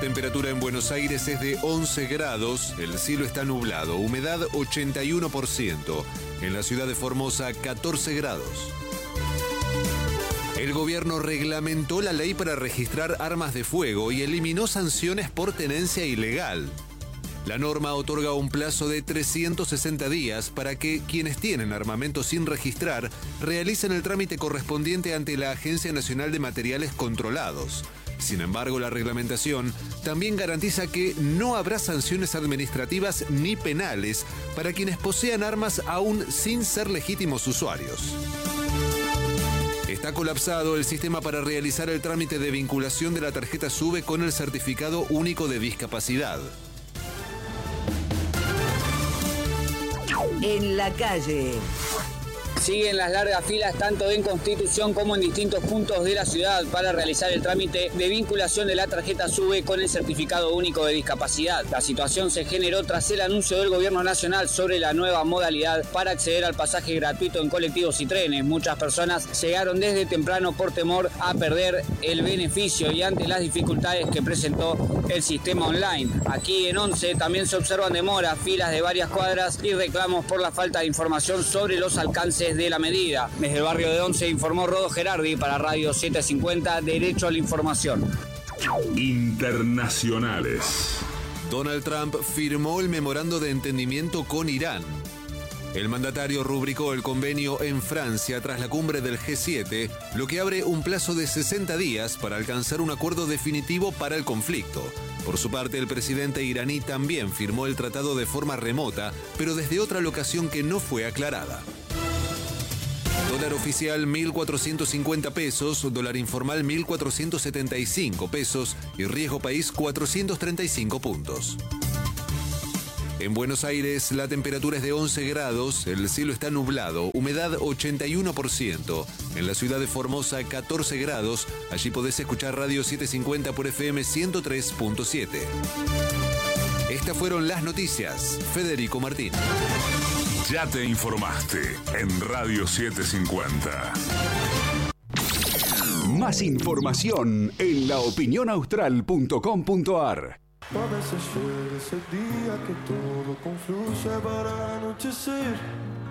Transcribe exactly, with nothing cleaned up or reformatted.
temperatura en Buenos Aires es de once grados, el cielo está nublado, humedad ochenta y uno por ciento. En la ciudad de Formosa, catorce grados. El gobierno reglamentó la ley para registrar armas de fuego y eliminó sanciones por tenencia ilegal. La norma otorga un plazo de trescientos sesenta días para que quienes tienen armamento sin registrar realicen el trámite correspondiente ante la Agencia Nacional de Materiales Controlados. Sin embargo, la reglamentación también garantiza que no habrá sanciones administrativas ni penales para quienes posean armas aún sin ser legítimos usuarios. Está colapsado el sistema para realizar el trámite de vinculación de la tarjeta SUBE con el certificado único de discapacidad. En la calle. Siguen las largas filas tanto en Constitución como en distintos puntos de la ciudad para realizar el trámite de vinculación de la tarjeta SUBE con el certificado único de discapacidad. La situación se generó tras el anuncio del Gobierno Nacional sobre la nueva modalidad para acceder al pasaje gratuito en colectivos y trenes. Muchas personas llegaron desde temprano por temor a perder el beneficio y ante las dificultades que presentó el sistema online. Aquí en Once también se observan demoras, filas de varias cuadras y reclamos por la falta de información sobre los alcances de la medida. Desde el barrio de Once informó Rodo Gerardi para Radio setecientos cincuenta, Derecho a la Información. Internacionales. Donald Trump firmó el memorando de entendimiento con Irán. El mandatario rubricó el convenio en Francia tras la cumbre del G siete, lo que abre un plazo de sesenta días para alcanzar un acuerdo definitivo para el conflicto. Por su parte, el presidente iraní también firmó el tratado de forma remota, pero desde otra locación que no fue aclarada. Dólar oficial mil cuatrocientos cincuenta pesos, dólar informal mil cuatrocientos setenta y cinco pesos y riesgo país cuatrocientos treinta y cinco puntos. En Buenos Aires la temperatura es de once grados, el cielo está nublado, humedad ochenta y uno por ciento. En la ciudad de Formosa catorce grados, allí podés escuchar Radio setecientos cincuenta por F M ciento tres punto siete. Estas fueron las noticias. Federico Martín. Ya te informaste en Radio setecientos cincuenta. Más información en la opinión austral punto com punto a r. A veces llega ese día que todo confluye para anochecer.